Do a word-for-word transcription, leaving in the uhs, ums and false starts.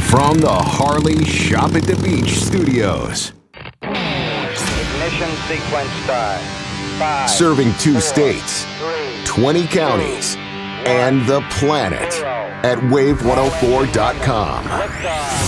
From the Harley Shop at the Beach studios. Ignition sequence start. Five, Serving two four, states, three, twenty counties, and the planet at wave one oh four dot com. liftoff.